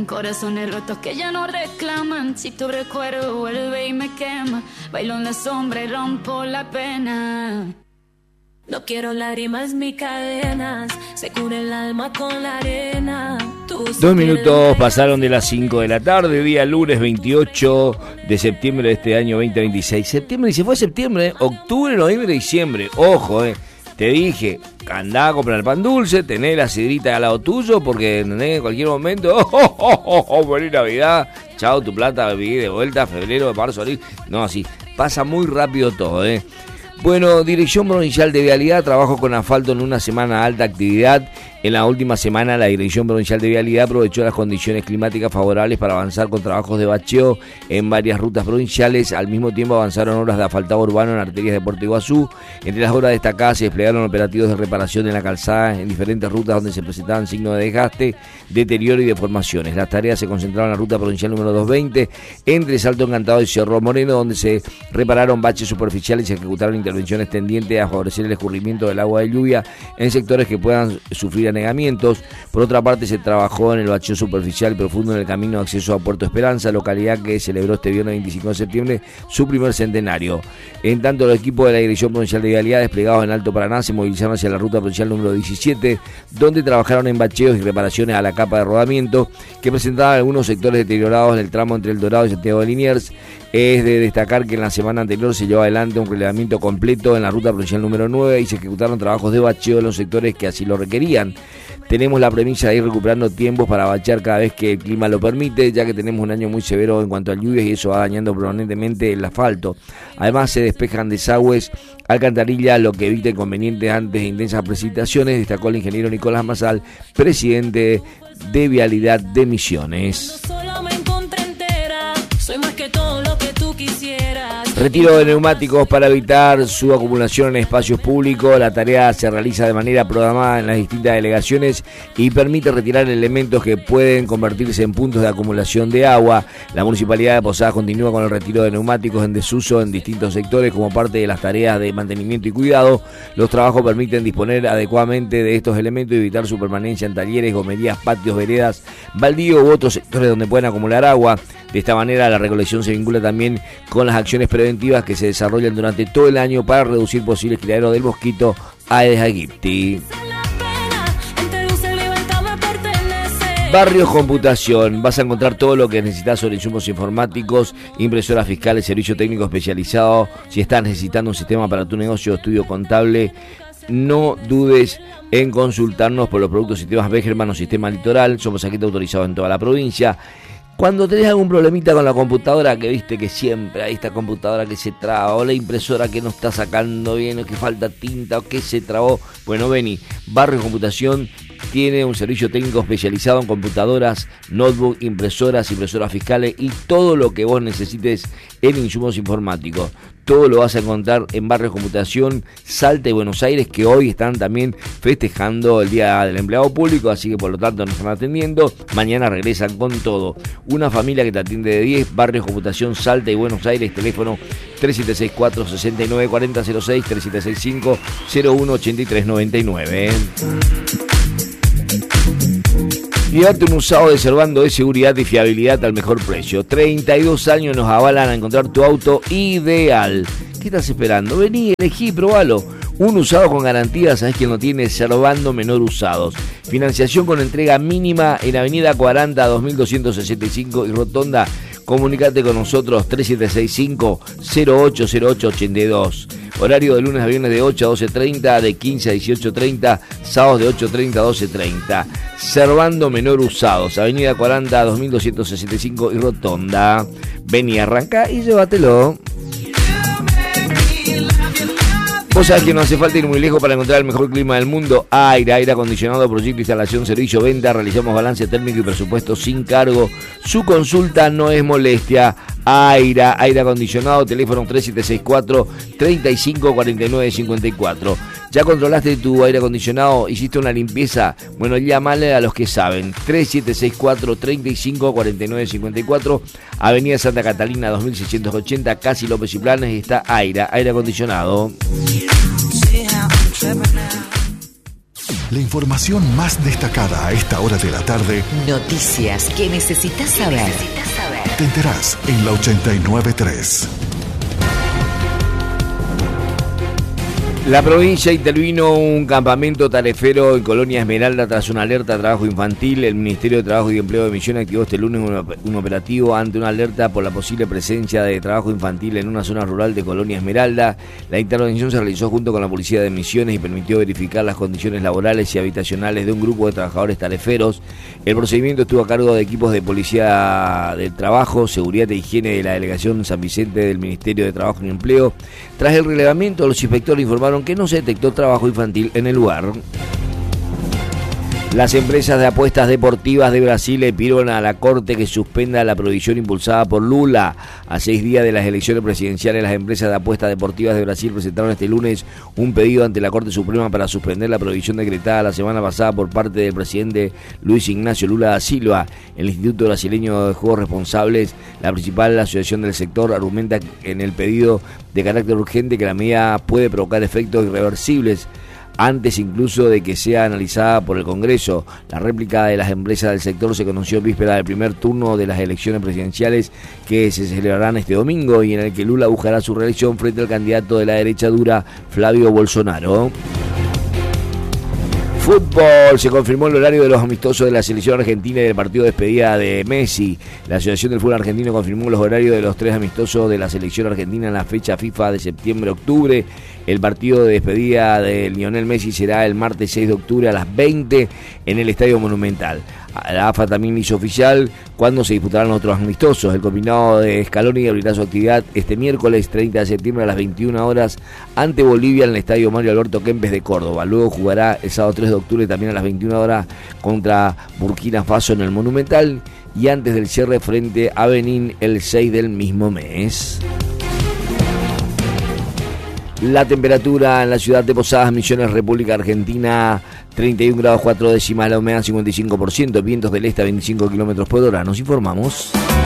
Corazones rotos que ya no reclaman. Si tu recuerdo vuelve y me quema, bailo en la sombra y rompo la pena. No quiero lágrimas ni cadenas, se cubre el alma con la arena. 2 minutos pasaron de las 5 de la tarde, día lunes 28 de septiembre de este año 2026. Septiembre, y se fue septiembre, octubre, noviembre, diciembre. Ojo, te dije, andá a comprar el pan dulce, tenés la sidrita al lado tuyo, porque en cualquier momento, feliz Navidad, chao tu plata, viví de vuelta, febrero, marzo, abril. No, así, pasa muy rápido todo, Bueno, Dirección Provincial de Vialidad, trabajo con asfalto en una semana de alta actividad. En la última semana, la Dirección Provincial de Vialidad aprovechó las condiciones climáticas favorables para avanzar con trabajos de bacheo en varias rutas provinciales. Al mismo tiempo avanzaron obras de asfaltado urbano en arterias de Puerto Iguazú. Entre las obras destacadas se desplegaron operativos de reparación en la calzada en diferentes rutas donde se presentaban signos de desgaste, deterioro y deformaciones. Las tareas se concentraron en la ruta provincial número 220, entre Salto Encantado y Cerro Moreno, donde se repararon baches superficiales y se ejecutaron intervenciones tendientes a favorecer el escurrimiento del agua de lluvia en sectores que puedan sufrir anegamientos. Por otra parte, se trabajó en el bacheo superficial profundo en el camino de acceso a Puerto Esperanza, localidad que celebró este viernes 25 de septiembre su primer centenario. En tanto, los equipos de la Dirección Provincial de Vialidad desplegados en Alto Paraná se movilizaron hacia la ruta provincial número 17, donde trabajaron en bacheos y reparaciones a la capa de rodamiento que presentaban algunos sectores deteriorados en el tramo entre El Dorado y Santiago de Liniers. Es de destacar que en la semana anterior se llevó adelante un relevamiento completo en la ruta provincial número 9 y se ejecutaron trabajos de bacheo en los sectores que así lo requerían. Tenemos la premisa de ir recuperando tiempos para bachear cada vez que el clima lo permite, ya que tenemos un año muy severo en cuanto a lluvias y eso va dañando permanentemente el asfalto. Además, se despejan desagües, alcantarillas, lo que evita inconvenientes antes de intensas precipitaciones, destacó el ingeniero Nicolás Mazal, presidente de Vialidad de Misiones. Retiro de neumáticos para evitar su acumulación en espacios públicos. La tarea se realiza de manera programada en las distintas delegaciones y permite retirar elementos que pueden convertirse en puntos de acumulación de agua. La Municipalidad de Posadas continúa con el retiro de neumáticos en desuso en distintos sectores como parte de las tareas de mantenimiento y cuidado. Los trabajos permiten disponer adecuadamente de estos elementos y evitar su permanencia en talleres, gomerías, patios, veredas, baldíos u otros sectores donde pueden acumular agua. De esta manera, la recolección se vincula también con las acciones preventivas que se desarrollan durante todo el año para reducir posibles criaderos del mosquito Aedes aegypti. Barrios Computación, vas a encontrar todo lo que necesitas sobre insumos informáticos, impresoras fiscales, servicio técnico especializado. Si estás necesitando un sistema para tu negocio o estudio contable, no dudes en consultarnos por los productos sistemas Begerman o Sistema Litoral. Somos agente autorizado en toda la provincia. Cuando tenés algún problemita con la computadora, que viste que siempre hay esta computadora que se traba, o la impresora que no está sacando bien, o que falta tinta, o que se trabó, bueno, vení, Barrios Computación tiene un servicio técnico especializado en computadoras, notebook, impresoras fiscales y todo lo que vos necesites en insumos informáticos. Todo lo vas a encontrar en Barrios Computación, Salta y Buenos Aires, que hoy están también festejando el Día del Empleado Público, así que por lo tanto nos están atendiendo. Mañana regresan con todo. Una familia que te atiende de 10, Barrios Computación, Salta y Buenos Aires, teléfono 3764-694006, 3765-018399. Llévate un usado de Servando de seguridad y fiabilidad al mejor precio. 32 años nos avalan a encontrar tu auto ideal. ¿Qué estás esperando? Vení, elegí, probalo. Un usado con garantía, ¿sabés quién lo tiene? Servando Menor Usados. Financiación con entrega mínima en Avenida 40, 2265 y Rotonda. Comunicate con nosotros 3765-080882. Horario de lunes a viernes de 8 a 12:30, de 15 a 18:30, sábados de 8:30 a 12:30. Servando Menor Usados, Avenida 40, 2265 y Rotonda. Vení, arranca y llévatelo. Vos sabés que no hace falta ir muy lejos para encontrar el mejor clima del mundo. Aire acondicionado, proyecto, instalación, servicio, venta. Realizamos balance térmico y presupuesto sin cargo. Su consulta no es molestia. Aire acondicionado, teléfono 3764-354954. ¿Ya controlaste tu aire acondicionado? ¿Hiciste una limpieza? Bueno, llámale a los que saben. 3764-354954, Avenida Santa Catalina 2680, Casi López y Planes. Está aire acondicionado. La información más destacada a esta hora de la tarde. Noticias que necesitas saber. Te enterás en la 89.3. La provincia intervino un campamento tarefero en Colonia Esmeralda tras una alerta a trabajo infantil. El Ministerio de Trabajo y Empleo de Misiones activó este lunes un operativo ante una alerta por la posible presencia de trabajo infantil en una zona rural de Colonia Esmeralda. La intervención se realizó junto con la Policía de Misiones y permitió verificar las condiciones laborales y habitacionales de un grupo de trabajadores tareferos. El procedimiento estuvo a cargo de equipos de Policía del Trabajo, Seguridad e Higiene de la Delegación San Vicente del Ministerio de Trabajo y Empleo. Tras el relevamiento, los inspectores informaron que no se detectó trabajo infantil en el lugar. Las empresas de apuestas deportivas de Brasil le pidieron a la Corte que suspenda la prohibición impulsada por Lula. A 6 días de las elecciones presidenciales, las empresas de apuestas deportivas de Brasil presentaron este lunes un pedido ante la Corte Suprema para suspender la prohibición decretada la semana pasada por parte del presidente Luis Ignacio Lula da Silva. El Instituto Brasileño de Juegos Responsables, la principal asociación del sector, argumenta en el pedido de carácter urgente que la medida puede provocar efectos irreversibles antes incluso de que sea analizada por el Congreso. La réplica de las empresas del sector se conoció en víspera del primer turno de las elecciones presidenciales que se celebrarán este domingo y en el que Lula buscará su reelección frente al candidato de la derecha dura, Flavio Bolsonaro. Fútbol, se confirmó el horario de los amistosos de la selección argentina y del partido de despedida de Messi. La Asociación del Fútbol Argentino confirmó los horarios de los 3 amistosos de la selección argentina en la fecha FIFA de septiembre-octubre. El partido de despedida de Lionel Messi será el martes 6 de octubre a las 20 en el Estadio Monumental. La AFA también hizo oficial cuándo se disputarán los otros amistosos. El combinado de Scaloni abrirá su actividad este miércoles 30 de septiembre a las 21 horas ante Bolivia en el Estadio Mario Alberto Kempes de Córdoba. Luego jugará el sábado 3 de octubre también a las 21 horas contra Burkina Faso en el Monumental y antes del cierre frente a Benín el 6 del mismo mes. La temperatura en la ciudad de Posadas Misiones, República Argentina, 31 grados 4 décimas, la humedad 55%, vientos del este a 25 kilómetros por hora. Nos informamos.